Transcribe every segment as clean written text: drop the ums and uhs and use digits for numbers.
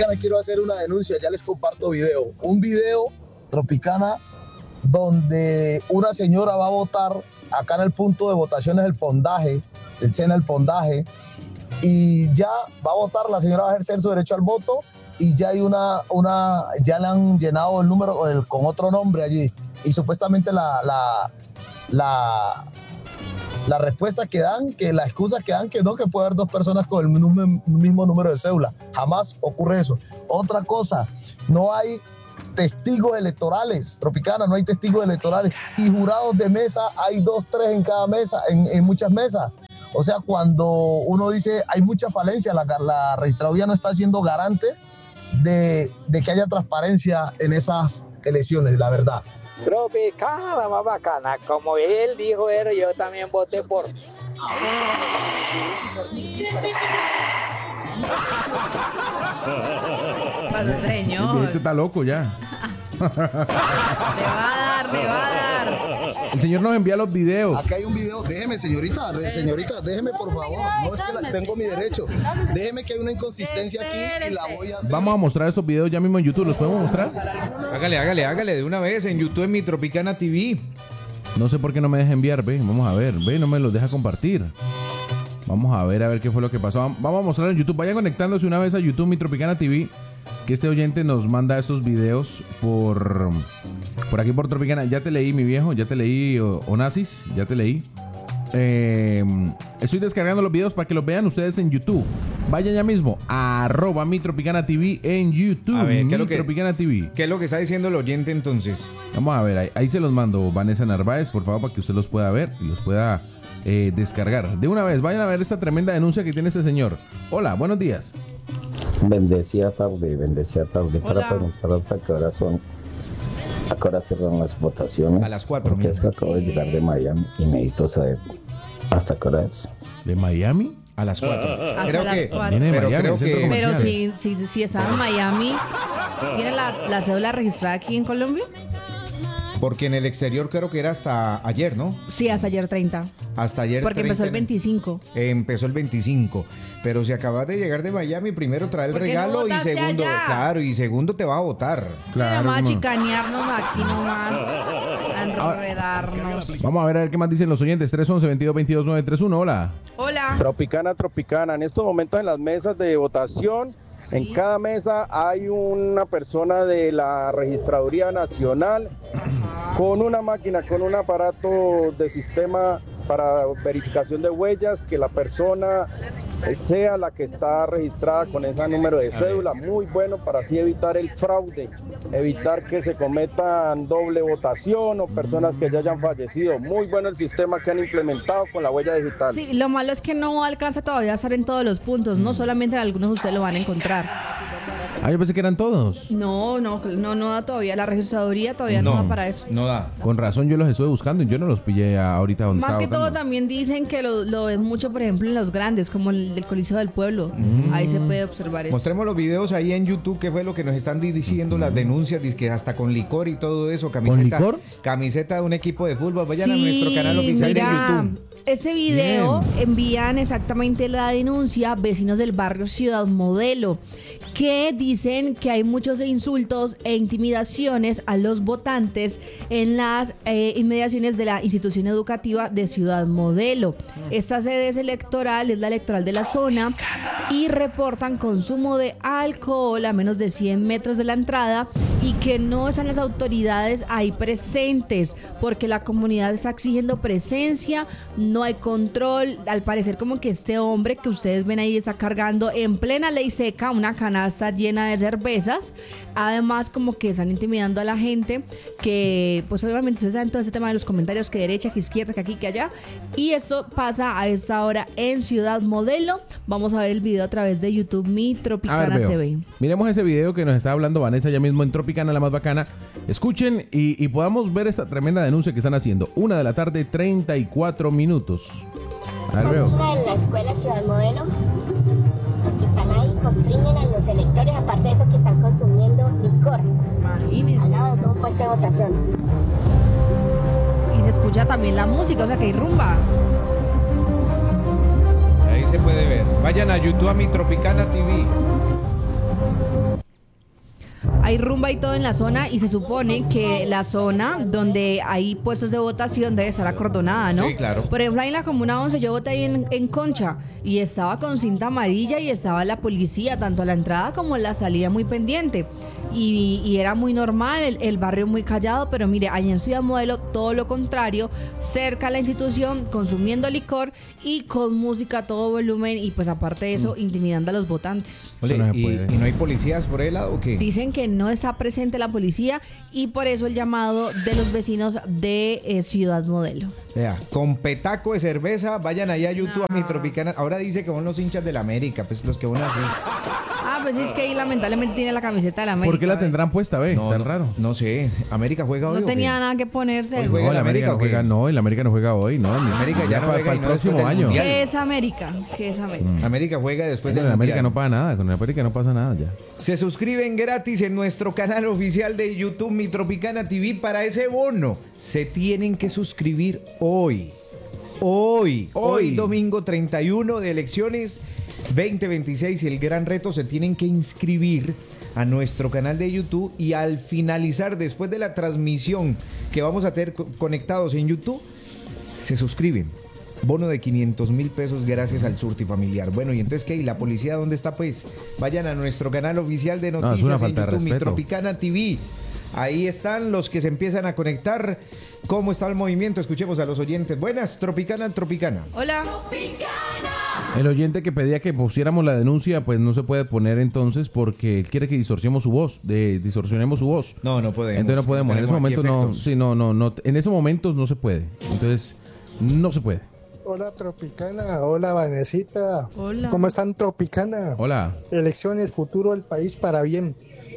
Tropicana, quiero hacer una denuncia, ya les comparto video. Un video, Tropicana, donde una señora va a votar, acá en el punto de votaciones del Pondaje, el SENA El Pondaje, y ya va a votar, la señora va a ejercer su derecho al voto, y ya hay ya le han llenado el número con otro nombre allí, y supuestamente la respuesta que dan, que la excusa que dan, que no, que puede haber dos personas con el mismo número de cédula. Jamás ocurre eso. Otra cosa, no hay testigos electorales, Tropicana, no hay testigos electorales, y jurados de mesa hay 2, 3 en cada mesa, en muchas mesas. O sea, cuando uno dice hay mucha falencia, la registraduría no está siendo garante de que haya transparencia en esas elecciones, la verdad. Tropicana, la más bacana. Como él dijo, yo también voté por. Señor. Este está loco ya. Le va a dar. El señor nos envía los videos. Acá hay un video, déjeme, señorita, déjeme por favor. No es que tengo mi derecho. Déjeme que hay una inconsistencia aquí y la voy a hacer. Vamos a mostrar estos videos ya mismo en YouTube. ¿Los podemos mostrar? Hágale de una vez en YouTube, en Mi Tropicana TV. No sé por qué no me deja enviar, ve. Vamos a ver, ve, no me los deja compartir. Vamos a ver qué fue lo que pasó. Vamos a mostrar en YouTube. Vayan conectándose una vez a YouTube, Mi Tropicana TV. Que este oyente nos manda estos videos por aquí por Tropicana. Ya te leí, mi viejo, ya te leí, Onassis, ya te leí. Estoy descargando los videos para que los vean ustedes en YouTube. Vayan ya mismo a @Mi Tropicana TV en YouTube. A ver, Tropicana TV. ¿Qué es lo que está diciendo el oyente entonces? Vamos a ver, ahí se los mando, Vanessa Narváez, por favor, para que usted los pueda ver y los pueda descargar. De una vez, vayan a ver esta tremenda denuncia que tiene este señor. Hola, buenos días. Bendecida tarde para preguntar hasta qué hora son, a qué hora cierran las votaciones. A las 4. Porque es que acabo de llegar de Miami y necesito saber hasta qué hora es. ¿De Miami? A las 4. Creo que viene de Miami, pero si estaba en Miami, ¿tiene la cédula registrada aquí en Colombia? Porque en el exterior creo que era hasta ayer, ¿no? Sí, hasta ayer 30. Hasta ayer Porque 30, empezó el 25. Empezó el 25. Pero si acabas de llegar de Miami, primero trae el regalo y segundo, allá? Claro, y segundo te va a votar. Claro. Vamos a chicanearnos aquí nomás. A enredarnos. Vamos a ver qué más dicen los oyentes. 311-2222-931. Hola. Hola. Tropicana. En estos momentos en las mesas de votación, en cada mesa hay una persona de la Registraduría Nacional con una máquina, con un aparato de sistema para verificación de huellas, que la persona sea la que está registrada con ese número de cédula. Muy bueno para así evitar el fraude, evitar que se cometan doble votación o personas que ya hayan fallecido. Muy bueno el sistema que han implementado con la huella digital. Sí, lo malo es que no alcanza todavía a estar en todos los puntos, no solamente en algunos ustedes lo van a encontrar. Yo pensé que eran todos. No da todavía. La registraduría todavía no da para eso. No da. Con razón yo los estuve buscando y yo no los pillé ahorita donde estaba. Más que todo también dicen que lo ven mucho, por ejemplo, en los grandes, como el del Coliseo del Pueblo. Ahí se puede observar eso. Mostremos los videos ahí en YouTube, que fue lo que nos están diciendo las denuncias, que hasta con licor y todo eso. Camiseta, ¿con licor? Camiseta de un equipo de fútbol. Vayan a nuestro canal oficial de YouTube. Este video envían exactamente la denuncia vecinos del barrio Ciudad Modelo, que dicen que hay muchos insultos e intimidaciones a los votantes en las inmediaciones de la institución educativa de Ciudad Modelo. Esta sede es la electoral de la zona, y reportan consumo de alcohol a menos de 100 metros de la entrada y que no están las autoridades ahí presentes porque la comunidad está exigiendo presencia, no hay control. Al parecer como que este hombre que ustedes ven ahí está cargando en plena ley seca una canasta llena de cervezas. Además como que están intimidando a la gente, que pues obviamente ustedes saben todo ese tema de los comentarios, que derecha, que izquierda, que aquí, que allá, y esto pasa a esta hora en Ciudad Modelo. Vamos a ver el video a través de YouTube, Mi Tropicana TV. Miremos ese video que nos está hablando Vanessa ya mismo en Tropicana, la más bacana. Escuchen y podamos ver esta tremenda denuncia que están haciendo. 1:34 p.m. A ver, veo. En la escuela Ciudad Modelo, los que están ahí constriñen a los electores, aparte de eso que están consumiendo licor. Imagínense. Al lado de un puesto de votación. Y se escucha también la música, o sea que hay rumba. Ahí se puede ver. Vayan a YouTube, a Mi Tropicana TV. hay rumba y todo en la zona y se supone que la zona donde hay puestos de votación debe estar acordonada, ¿no? Sí, claro. Por ejemplo, ahí en la Comuna 11 yo voté ahí en Concha y estaba con cinta amarilla y estaba la policía, tanto a la entrada como a la salida muy pendiente. Y era muy normal, el barrio muy callado, pero mire, allá en Ciudad Modelo todo lo contrario, cerca a la institución, consumiendo licor y con música a todo volumen y pues aparte de eso, intimidando a los votantes. Oye, Eso no se ¿y puede. no hay policías por el lado o qué? Dicen que no está presente la policía y por eso el llamado de los vecinos de Ciudad Modelo. Vea, con petaco de cerveza, vayan allá a YouTube a Mi Tropicana. Ahora dice que son los hinchas de la América, pues los que van así. Ah, pues es que ahí lamentablemente tiene la camiseta de la América. ¿Por qué la tendrán puesta, ve? Tan raro. No sé, ¿América juega hoy No o qué? tenía nada que ponerse. Hoy juega No, el América, no ¿o qué? juega, no, el América no juega hoy, no. América ya no juega para y el no próximo después del año. Mundial. ¿Qué es América? ¿Qué es América? América juega después Con del el América Mundial. no pasa nada, con el América no pasa nada ya. Se suscriben gratis en nuestro canal oficial de YouTube Mi Tropicana TV. Para ese bono se tienen que suscribir hoy. Hoy domingo 31 de elecciones 2026 y el gran reto, se tienen que inscribir a nuestro canal de YouTube y al finalizar, después de la transmisión que vamos a tener conectados en YouTube, se suscriben. Bono de 500,000 pesos gracias al Surtifamiliar. Bueno, y entonces, ¿qué? ¿Y la policía dónde está, pues? Vayan a nuestro canal oficial de es noticias una en falta de YouTube, Mi respeto. Tropicana TV. Ahí están los que se empiezan a conectar. ¿Cómo está el movimiento? Escuchemos a los oyentes. Buenas, Tropicana. Hola. El oyente que pedía que pusiéramos la denuncia, pues no se puede poner entonces porque él quiere que distorsionemos su voz, distorsionemos su voz. No podemos. Entonces no podemos. En ese momento no, sí, no. En esos momentos no se puede. Entonces no se puede. Hola Tropicana, hola Vanesita. Hola. ¿Cómo están Tropicana? Hola. Elecciones, futuro del país para bien.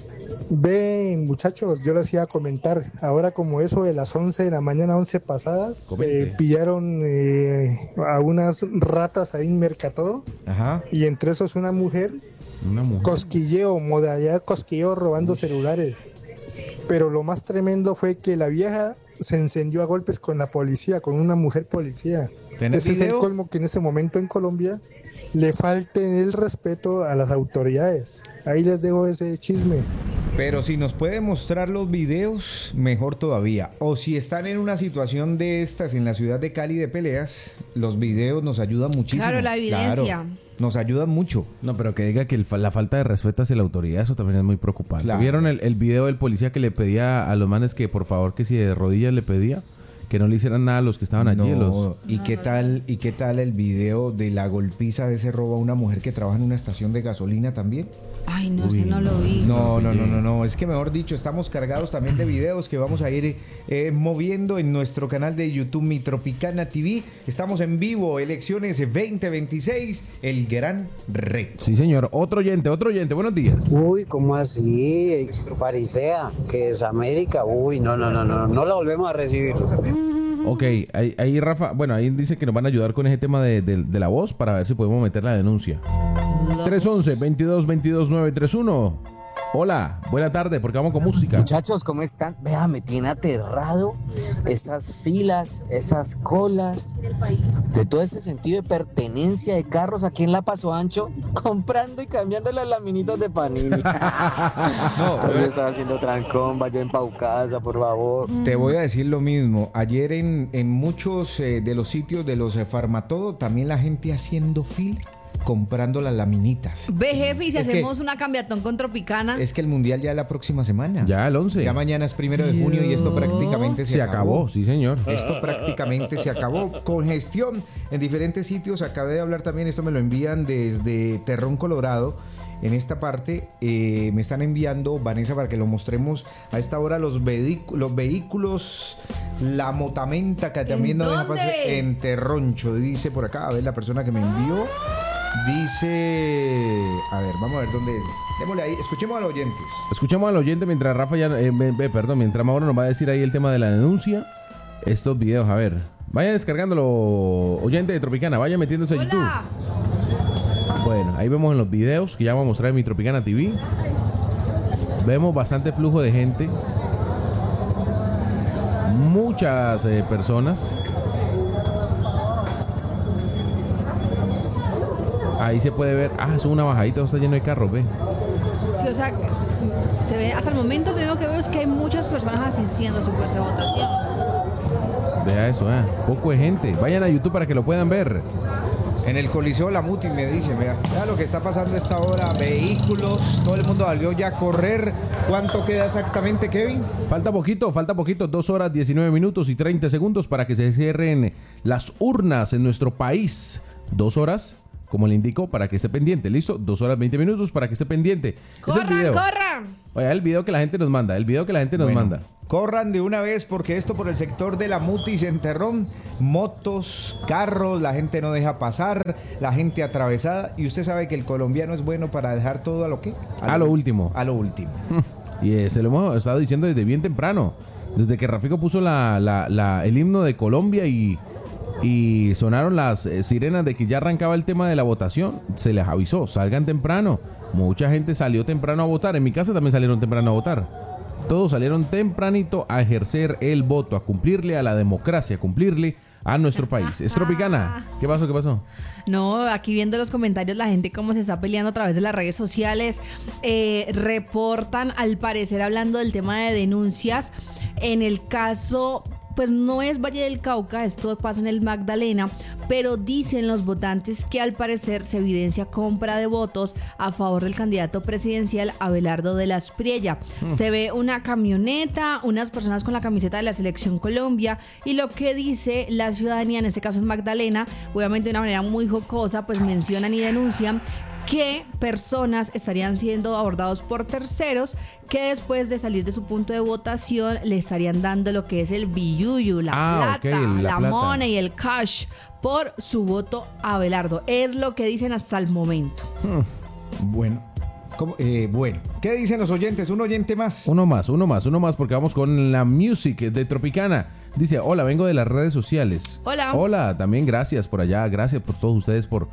Ven muchachos, yo les iba a comentar, ahora como eso de las 11 de la mañana, 11 pasadas, Comente. pillaron a unas ratas ahí en Mercatodo. Ajá. Y entre esos una mujer, Una mujer. cosquilleo, modalidad cosquilleo robando celulares. Pero lo más tremendo fue que la vieja se encendió a golpes con la policía, con una mujer policía. ¿Tenés Ese es el video? colmo, que en este momento en Colombia le falten el respeto a las autoridades. Ahí les dejo ese chisme. Pero si nos puede mostrar los videos, mejor todavía. O si están en una situación de estas en la ciudad de Cali de peleas, los videos nos ayudan muchísimo. Claro, la evidencia. Claro, nos ayudan mucho. No, pero que diga que la falta de respeto hacia la autoridad, eso también es muy preocupante. Claro. ¿Vieron el video del policía que le pedía a los manes que por favor que si de rodillas le pedía que no le hicieran nada a los que estaban allí? ¿Y qué tal el video de la golpiza de ese robo a una mujer que trabaja en una estación de gasolina también? Ay, no sé, no lo vi. No. Es que mejor dicho, estamos cargados también de videos que vamos a ir moviendo en nuestro canal de YouTube Mi Tropicana TV. Estamos en vivo, elecciones 2026, el gran reto. Sí, señor. Otro oyente. Buenos días. Uy, ¿cómo así? Parisea, que es América. Uy, no la volvemos a recibir. Ok, ahí Rafa, bueno, ahí dice que nos van a ayudar con ese tema de la voz para ver si podemos meter la denuncia. 311-2222-931. Hola, buena tarde, porque vamos con música. Muchachos, ¿cómo están? Vea, me tiene aterrado esas filas, esas colas, de todo ese sentido de pertenencia de carros aquí en la Paso Ancho, comprando y cambiando las laminitas de Panini. No está haciendo trancón, vayan pa' casa, por favor. Te voy a decir lo mismo. Ayer en muchos de los sitios de los Farmatodo, también la gente haciendo fila, comprando las laminitas. Ve, jefe, y si Es que- hacemos una cambiatón con Tropicana. Es que el mundial ya es la próxima semana. Ya el 11. Ya mañana es 1 de junio y esto prácticamente Se acabó, sí, señor. Esto prácticamente se acabó. Congestión en diferentes sitios. Acabé de hablar también, esto me lo envían desde Terrón, Colorado. En esta parte me están enviando, Vanessa, para que lo mostremos a esta hora, los vehículos, la motamenta que también no deja dónde? pasar en Terroncho. Dice por acá, a ver la persona que me envió. Dice, a ver, vamos a ver dónde. Démosle ahí, escuchemos a los oyentes. Escuchemos al oyente mientras Rafa ya, mientras Mauro nos va a decir ahí el tema de la denuncia. Estos videos, a ver. Vayan descargándolo, oyente de Tropicana, vayan metiéndose a YouTube. Hola. Bueno, ahí vemos en los videos que ya vamos a mostrar en Mi Tropicana TV. Vemos bastante flujo de gente. Muchas personas. Ahí se puede ver. Ah, es una bajadita, está lleno de carros, ve. Sí, o sea, se ve, hasta el momento lo único que veo es que hay muchas personas asistiendo a su puesto de votación. Vea eso, poco de gente. Vayan a YouTube para que lo puedan ver. En el Coliseo La Muti me dice, vea lo que está pasando a esta hora, vehículos, todo el mundo salió ya a correr. ¿Cuánto queda exactamente, Kevin? Falta poquito, 2 horas 19 minutos y 30 segundos para que se cierren las urnas en nuestro país. 2 horas, como le indico, para que esté pendiente, ¿listo? 2 horas 20 minutos para que esté pendiente. ¡Corran, es el video. corran! Oye, el video que la gente nos manda, manda. Corran de una vez porque esto por el sector de La Muti y Centerrón, motos, carros, la gente no deja pasar, la gente atravesada, y usted sabe que el colombiano es bueno para dejar todo a lo que... A lo último. A lo último. Y se lo hemos estado diciendo desde bien temprano, desde que Rafico puso el himno de Colombia y sonaron las sirenas de que ya arrancaba el tema de la votación, se les avisó, salgan temprano. Mucha gente salió temprano a votar, en mi casa también salieron temprano a votar. Todos salieron tempranito a ejercer el voto, a cumplirle a la democracia, a cumplirle a nuestro país. Es Tropicana. ¿Qué pasó? No, aquí viendo los comentarios, la gente cómo se está peleando a través de las redes sociales. Reportan, al parecer, hablando del tema de denuncias. En el caso, pues no es Valle del Cauca, esto pasa en el Magdalena, pero dicen los votantes que al parecer se evidencia compra de votos a favor del candidato presidencial Abelardo de la Espriella. Se ve una camioneta, unas personas con la camiseta de la Selección Colombia, y lo que dice la ciudadanía, en este caso en Magdalena, obviamente de una manera muy jocosa, pues mencionan y denuncian que personas estarían siendo abordados por terceros que después de salir de su punto de votación le estarían dando lo que es el billuyo, la plata, la money y el cash por su voto a Abelardo. Es lo que dicen hasta el momento. Bueno. Bueno, ¿qué dicen los oyentes? ¿Un oyente más? Uno más, porque vamos con la music de Tropicana. Dice, hola, vengo de las redes sociales. Hola, también gracias por allá, gracias por todos ustedes por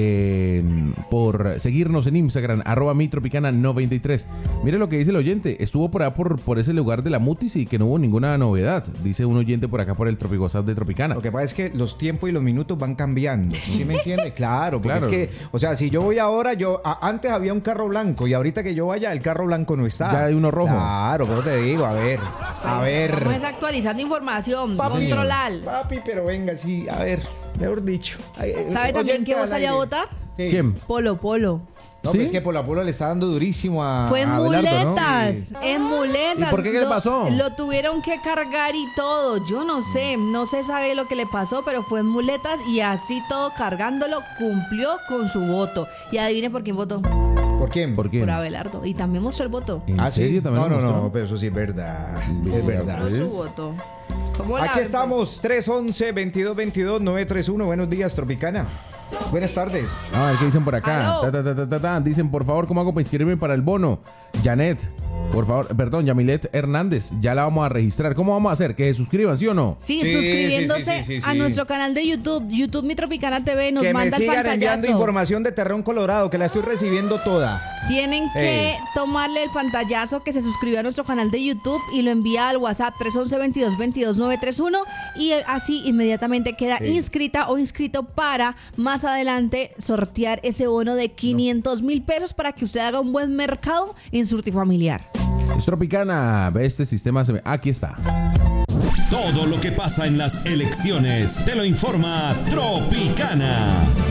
seguirnos en Instagram, @mitropicana93. Mire lo que dice el oyente, estuvo por allá por ese lugar de la Mutis y que no hubo ninguna novedad, dice un oyente por acá por el TropiWhatsApp de Tropicana. Lo que pasa es que los tiempos y los minutos van cambiando, ¿sí me entiende? Claro. Es que, o sea, si yo voy ahora, antes había un carro blanco y ahorita que yo vaya, el carro blanco no está. Ya hay uno rojo. Claro, pero te digo, a ver. Vamos actualizando información, controlar. Papi, pero venga, sí, a ver, mejor dicho. ¿Sabe también quién va a salir a votar? ¿Quién? Polo. No, ¿sí? Pues es que Polo le está dando durísimo a Fue en Abelardo, muletas, ¿no? en muletas. ¿Y por qué le pasó? Lo tuvieron que cargar y todo. Yo no se sabe lo que le pasó, pero fue en muletas y así todo cargándolo cumplió con su voto. Y adivine por quién votó. ¿Por quién? Por Abelardo. Y también mostró el voto. ¿En serio? ¿Sí? ¿También No, pero eso sí es verdad. Es verdad. Mostró su voto. Aquí estamos, 311-2222-931. Buenos días, Tropicana. Buenas tardes. A ver, ¿qué dicen por acá? Dicen, por favor, ¿cómo hago para inscribirme para el bono? Janet, por favor, perdón, Yamilet Hernández, ya la vamos a registrar. ¿Cómo vamos a hacer? ¿Que se suscriban, sí o no? Sí, suscribiéndose a nuestro canal de YouTube Mi Tropicana TV, nos manda el pantallazo. Que me sigan enviando información de Terrón Colorado, que la estoy recibiendo toda. Tienen que tomarle el pantallazo, que se suscribió a nuestro canal de YouTube y lo envía al WhatsApp 311-2222-931 y así inmediatamente queda inscrita o inscrito para más adelante sortear ese bono de 500,000 pesos para que usted haga un buen mercado en Surtifamiliar. Es Tropicana, ve este sistema, aquí está. Todo lo que pasa en las elecciones te lo informa Tropicana.